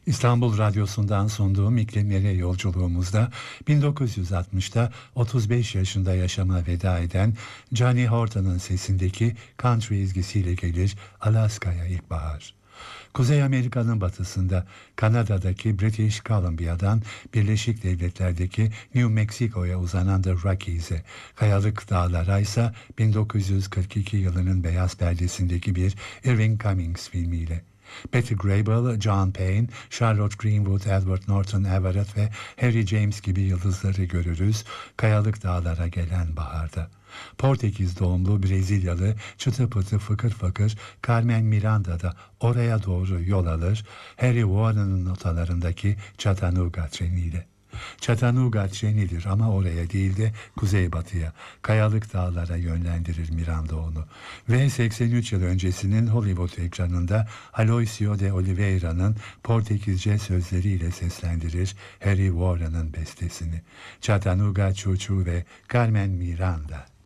İstanbul Radyosu'ndan sunduğum iklimlere yolculuğumuzda 1960'ta 35 yaşında yaşama veda eden Johnny Horton'un sesindeki country ezgisiyle gelir Alaska'ya ilkbahar. Kuzey Amerika'nın batısında Kanada'daki British Columbia'dan Birleşik Devletler'deki New Mexico'ya uzanan The Rockies'e, kayalık dağlara ise 1942 yılının beyaz perdesindeki bir Irving Cummings filmiyle. Betty Grable, John Payne, Charlotte Greenwood, Edward Norton Everett ve Harry James gibi yıldızları görürüz kayalık dağlara gelen baharda. Portekiz doğumlu Brezilyalı çıtı pıtı fıkır fıkır Carmen Miranda da oraya doğru yol alır Harry Warren'ın notalarındaki Chattanooga treniyle. Chattanooga trenidir ama oraya değil de kuzeybatıya, kayalık dağlara yönlendirir Miranda onu. Ve 83 yıl öncesinin Hollywood ekranında Aloysio de Oliveira'nın Portekizce sözleriyle seslendirir Harry Warren'ın bestesini. Chattanooga Choo Choo ve Carmen Miranda.